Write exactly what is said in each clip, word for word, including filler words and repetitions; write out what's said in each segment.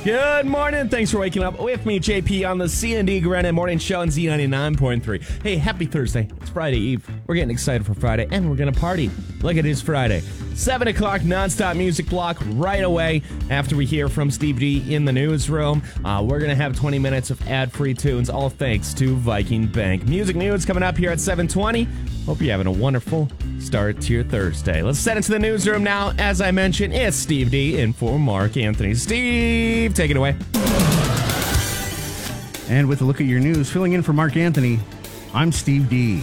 Good morning. Thanks for waking up with me, J P, on the C and D Granite Morning Show on Z ninety-nine point three. Hey, happy Thursday. It's Friday Eve. We're getting excited for Friday, and we're going to party like it is Friday. seven o'clock nonstop music block right away after we hear from Steve D in the newsroom. Uh, we're going to have twenty minutes of ad-free tunes, all thanks to Viking Bank. Music news coming up here at seven twenty. Hope you're having a wonderful start to your Thursday. Let's set into the newsroom now. As I mentioned, it's Steve D in for Mark Anthony. Steve, take it away. And with a look at your news, filling in for Mark Anthony, I'm Steve D.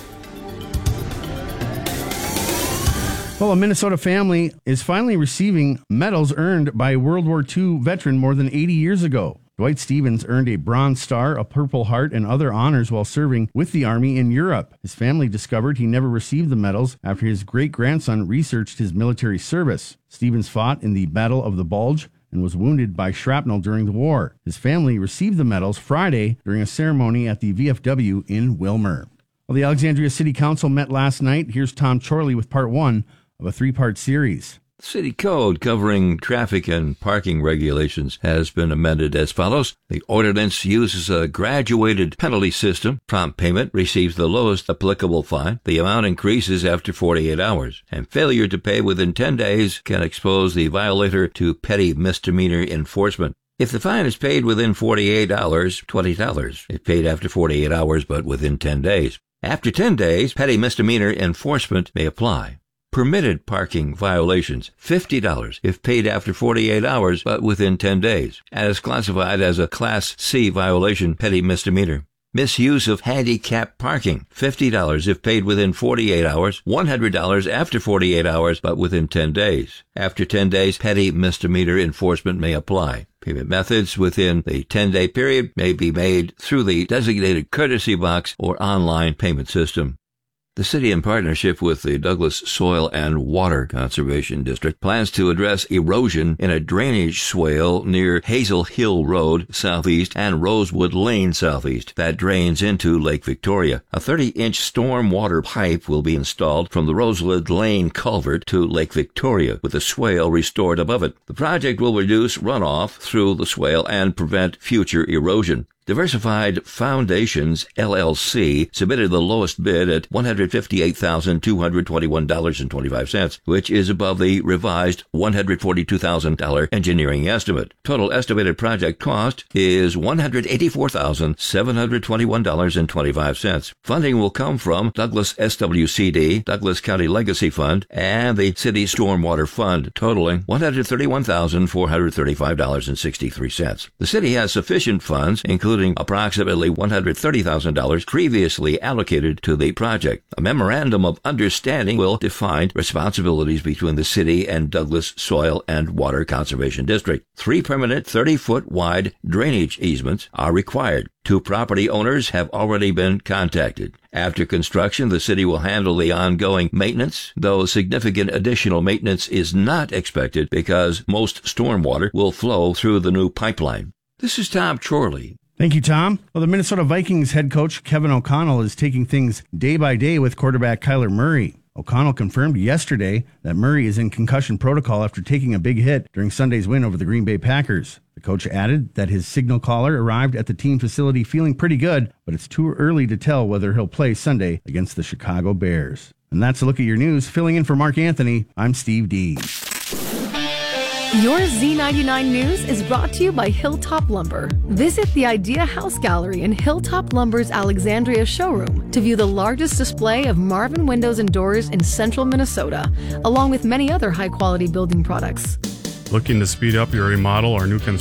Well, a Minnesota family is finally receiving medals earned by World War Two veteran more than eighty years ago. Dwight Stevens earned a Bronze Star, a Purple Heart, and other honors while serving with the Army in Europe. His family discovered he never received the medals after his great-grandson researched his military service. Stevens fought in the Battle of the Bulge and was wounded by shrapnel during the war. His family received the medals Friday during a ceremony at the V F W in Wilmer. Well, the Alexandria City Council met last night. Here's Tom Chorley with part one of a three-part series. City code covering traffic and parking regulations has been amended as follows. The ordinance uses a graduated penalty system. Prompt payment receives the lowest applicable fine. The amount increases after forty-eight hours. And failure to pay within ten days can expose the violator to petty misdemeanor enforcement. If the fine is paid within forty-eight hours, twenty dollars. If paid after forty-eight hours but within ten days. After ten days, petty misdemeanor enforcement may apply. Permitted parking violations, fifty dollars if paid after forty-eight hours but within ten days, and is classified as a Class C violation, petty misdemeanor. Misuse of handicap parking, fifty dollars if paid within forty-eight hours, one hundred dollars after forty-eight hours but within ten days. After ten days, petty misdemeanor enforcement may apply. Payment methods within the ten-day period may be made through the designated courtesy box or online payment system. The city, in partnership with the Douglas Soil and Water Conservation District, plans to address erosion in a drainage swale near Hazel Hill Road southeast and Rosewood Lane southeast that drains into Lake Victoria. A thirty-inch storm water pipe will be installed from the Rosewood Lane culvert to Lake Victoria, with the swale restored above it. The project will reduce runoff through the swale and prevent future erosion. Diversified Foundations, L L C, submitted the lowest bid at one hundred fifty-eight thousand two hundred twenty-one dollars and twenty-five cents, which is above the revised one hundred forty-two thousand dollars engineering estimate. Total estimated project cost is one hundred eighty-four thousand seven hundred twenty-one dollars and twenty-five cents. Funding will come from Douglas S W C D, Douglas County Legacy Fund, and the City Stormwater Fund, totaling one hundred thirty-one thousand four hundred thirty-five dollars and sixty-three cents. The city has sufficient funds, including approximately one hundred thirty thousand dollars previously allocated to the project. A memorandum of understanding will define responsibilities between the city and Douglas Soil and Water Conservation District. Three permanent thirty-foot wide drainage easements are required. Two property owners have already been contacted. After construction, the city will handle the ongoing maintenance, though significant additional maintenance is not expected because most stormwater will flow through the new pipeline. This is Tom Chorley. Thank you, Tom. Well, the Minnesota Vikings head coach Kevin O'Connell is taking things day by day with quarterback Kyler Murray. O'Connell confirmed yesterday that Murray is in concussion protocol after taking a big hit during Sunday's win over the Green Bay Packers. The coach added that his signal caller arrived at the team facility feeling pretty good, but it's too early to tell whether he'll play Sunday against the Chicago Bears. And that's a look at your news. Filling in for Mark Anthony, I'm Steve D. Your Z ninety-nine News is brought to you by Hilltop Lumber. Visit the Idea House Gallery in Hilltop Lumber's Alexandria showroom to view the largest display of Marvin windows and doors in central Minnesota, along with many other high-quality building products. Looking to speed up your remodel or new construction